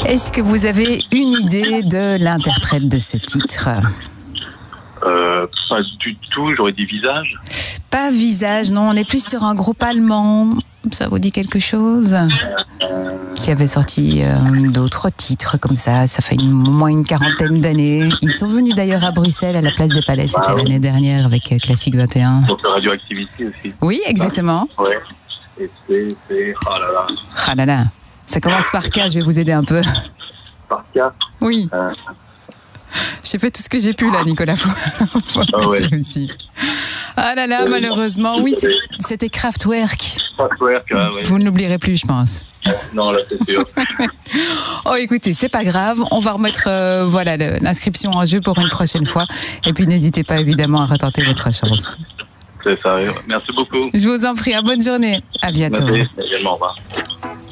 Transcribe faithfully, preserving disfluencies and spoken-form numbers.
Est-ce que vous avez une idée de l'interprète de ce titre? Euh, pas du tout, j'aurais dit Visage. Pas Visage, non, on est plus sur un groupe allemand. Ça vous dit quelque chose? Qui avait sorti euh, d'autres titres comme ça, ça fait une, au moins une quarantaine d'années. Ils sont venus d'ailleurs à Bruxelles, à la Place des Palais, c'était ah, oui. l'année dernière avec euh, Classique vingt et un. Donc Radioactivity aussi. Oui, exactement. Ah, ouais. Et c'est... c'est... Ah là là. Ah là là. Ça commence par K, je vais vous aider un peu. Par K? Oui. Euh... J'ai fait tout ce que j'ai pu là, Nicolas. Ah ouais. Aussi. Ah là là, oui, malheureusement, oui, c'était Kraftwerk. Kraftwerk, ah ouais. Vous ne l'oublierez plus, je pense. Non, là, c'est sûr. Oh, écoutez, c'est pas grave. On va remettre euh, voilà, l'inscription en jeu pour une prochaine fois. Et puis, n'hésitez pas, évidemment, à retenter votre chance. C'est ça. Merci beaucoup. Je vous en prie. À bonne journée. À bientôt. Merci. Également, au revoir.